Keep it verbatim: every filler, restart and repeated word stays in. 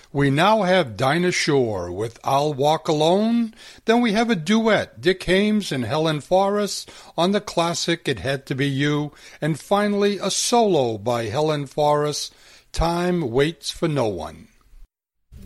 We now have Dinah Shore with I'll Walk Alone. Then we have a duet, Dick Haymes and Helen Forrest on the classic It Had to Be You. And finally a solo by Helen Forrest, Time Waits for No One.